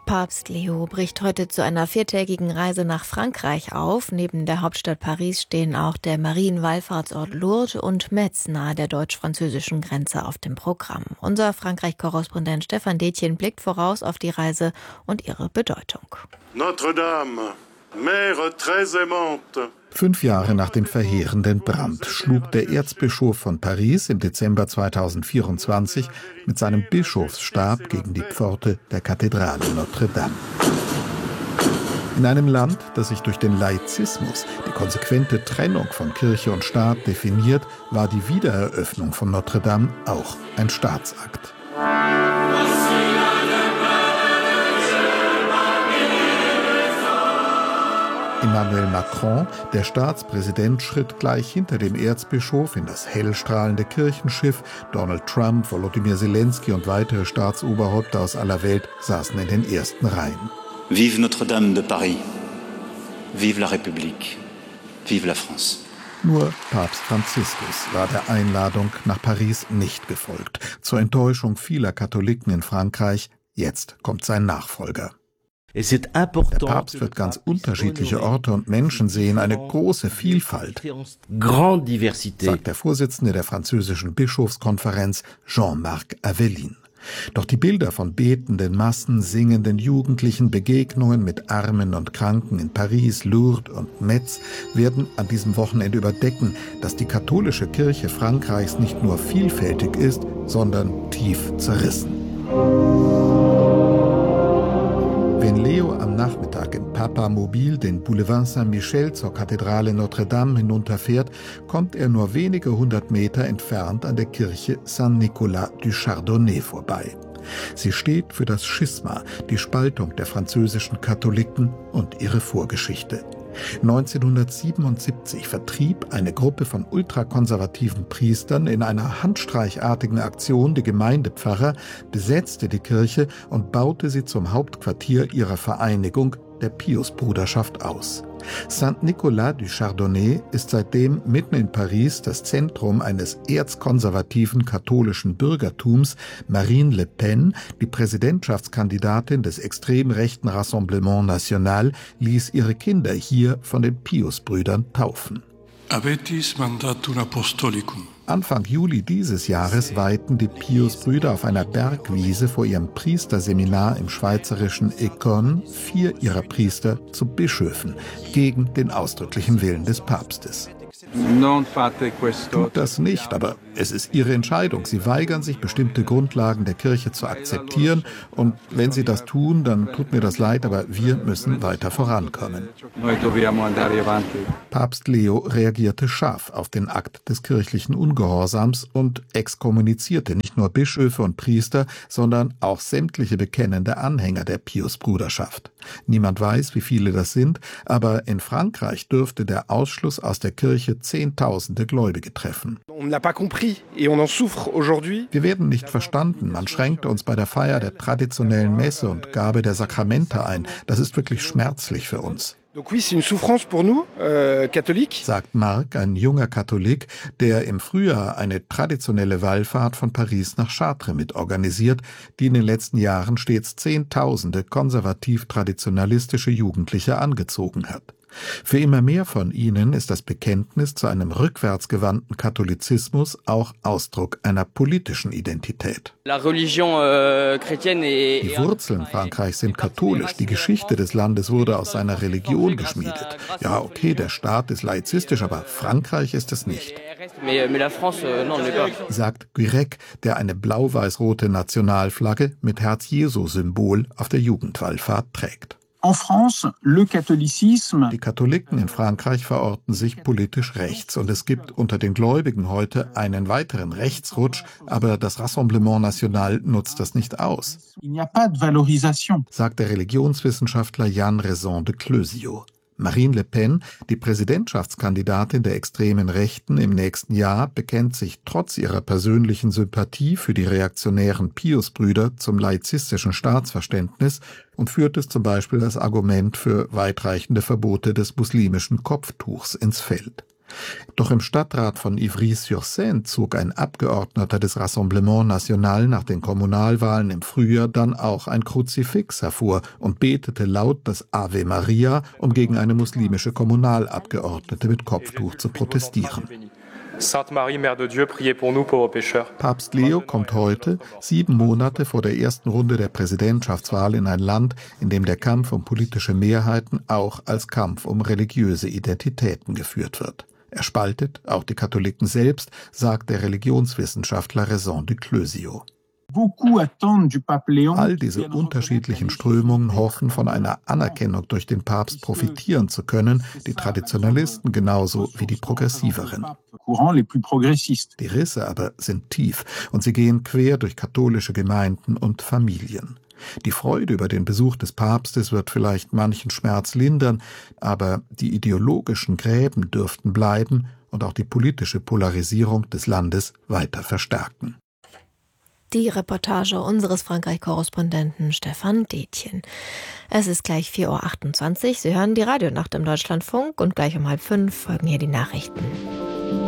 Papst Leo bricht heute zu einer 4-tägigen Reise nach Frankreich auf. Neben der Hauptstadt Paris stehen auch der Marienwallfahrtsort Lourdes und Metz nahe der deutsch-französischen Grenze auf dem Programm. Unser Frankreich-Korrespondent Stefan Detjen blickt voraus auf die Reise und ihre Bedeutung. Notre-Dame, Mère très aimante. 5 Jahre nach dem verheerenden Brand schlug der Erzbischof von Paris im Dezember 2024 mit seinem Bischofsstab gegen die Pforte der Kathedrale Notre-Dame. In einem Land, das sich durch den Laizismus, die konsequente Trennung von Kirche und Staat definiert, war die Wiedereröffnung von Notre-Dame auch ein Staatsakt. Emmanuel Macron, der Staatspräsident, schritt gleich hinter dem Erzbischof in das hellstrahlende Kirchenschiff. Donald Trump, Volodymyr Zelensky und weitere Staatsoberhäupter aus aller Welt saßen in den ersten Reihen. Vive Notre-Dame de Paris, vive la République, vive la France. Nur Papst Franziskus war der Einladung nach Paris nicht gefolgt. Zur Enttäuschung vieler Katholiken in Frankreich, jetzt kommt sein Nachfolger. Der Papst wird ganz unterschiedliche Orte und Menschen sehen, eine große Vielfalt, sagt der Vorsitzende der französischen Bischofskonferenz Jean-Marc Aveline. Doch die Bilder von betenden Massen, singenden Jugendlichen, Begegnungen mit Armen und Kranken in Paris, Lourdes und Metz werden an diesem Wochenende überdecken, dass die katholische Kirche Frankreichs nicht nur vielfältig ist, sondern tief zerrissen. Wenn Leo am Nachmittag im Papamobil den Boulevard Saint-Michel zur Kathedrale Notre-Dame hinunterfährt, kommt er nur wenige 100 Meter entfernt an der Kirche Saint-Nicolas du Chardonnay vorbei. Sie steht für das Schisma, die Spaltung der französischen Katholiken und ihre Vorgeschichte. 1977 vertrieb eine Gruppe von ultrakonservativen Priestern in einer handstreichartigen Aktion die Gemeindepfarrer, besetzte die Kirche und baute sie zum Hauptquartier ihrer Vereinigung, der Piusbruderschaft, aus. Saint-Nicolas du Chardonnay ist seitdem mitten in Paris das Zentrum eines erzkonservativen katholischen Bürgertums. Marine Le Pen, die Präsidentschaftskandidatin des extrem rechten Rassemblement National, ließ ihre Kinder hier von den Piusbrüdern taufen. Abetis mandatum apostolicum. Anfang Juli dieses Jahres weihten die Piusbrüder auf einer Bergwiese vor ihrem Priesterseminar im schweizerischen Écône 4 ihrer Priester zu Bischöfen, gegen den ausdrücklichen Willen des Papstes. Tut das nicht, aber es ist ihre Entscheidung. Sie weigern sich, bestimmte Grundlagen der Kirche zu akzeptieren. Und wenn sie das tun, dann tut mir das leid, aber wir müssen weiter vorankommen. Papst Leo reagierte scharf auf den Akt des kirchlichen Ungehorsams und exkommunizierte nicht nur Bischöfe und Priester, sondern auch sämtliche bekennende Anhänger der Piusbruderschaft. Niemand weiß, wie viele das sind, aber in Frankreich dürfte der Ausschluss aus der Kirche Zehntausende Gläubige treffen. Wir werden nicht verstanden. Man schränkte uns bei der Feier der traditionellen Messe und Gabe der Sakramente ein. Das ist wirklich schmerzlich für uns. Sagt Marc, ein junger Katholik, der im Frühjahr eine traditionelle Wallfahrt von Paris nach Chartres mitorganisiert, die in den letzten Jahren stets Zehntausende konservativ-traditionalistische Jugendliche angezogen hat. Für immer mehr von ihnen ist das Bekenntnis zu einem rückwärtsgewandten Katholizismus auch Ausdruck einer politischen Identität. Die Wurzeln Frankreichs sind katholisch, die Geschichte des Landes wurde aus seiner Religion geschmiedet. Ja, okay, der Staat ist laizistisch, aber Frankreich ist es nicht. Sagt Guirec, der eine blau-weiß-rote Nationalflagge mit Herz-Jesu-Symbol auf der Jugendwallfahrt trägt. Die Katholiken in Frankreich verorten sich politisch rechts und es gibt unter den Gläubigen heute einen weiteren Rechtsrutsch, aber das Rassemblement National nutzt das nicht aus, sagt der Religionswissenschaftler Jan Raison de Cleusio. Marine Le Pen, die Präsidentschaftskandidatin der extremen Rechten im nächsten Jahr, bekennt sich trotz ihrer persönlichen Sympathie für die reaktionären Piusbrüder zum laizistischen Staatsverständnis und führt es zum Beispiel als Argument für weitreichende Verbote des muslimischen Kopftuchs ins Feld. Doch im Stadtrat von Ivry-sur-Seine zog ein Abgeordneter des Rassemblement National nach den Kommunalwahlen im Frühjahr dann auch ein Kruzifix hervor und betete laut das Ave Maria, um gegen eine muslimische Kommunalabgeordnete mit Kopftuch zu protestieren. Sainte Marie, Mère de Dieu, priez pour nous pauvres pécheurs. Papst Leo kommt heute, 7 Monate vor der ersten Runde der Präsidentschaftswahl, in ein Land, in dem der Kampf um politische Mehrheiten auch als Kampf um religiöse Identitäten geführt wird. Er spaltet auch die Katholiken selbst, sagt der Religionswissenschaftler Raison du Closio. All diese unterschiedlichen Strömungen hoffen, von einer Anerkennung durch den Papst profitieren zu können, die Traditionalisten genauso wie die Progressiveren. Die Risse aber sind tief und sie gehen quer durch katholische Gemeinden und Familien. Die Freude über den Besuch des Papstes wird vielleicht manchen Schmerz lindern, aber die ideologischen Gräben dürften bleiben und auch die politische Polarisierung des Landes weiter verstärken. Die Reportage unseres Frankreich-Korrespondenten Stefan Detjen. Es ist gleich 4:28 Uhr. Sie hören die Radionacht im Deutschlandfunk und gleich um 4:30 folgen hier die Nachrichten.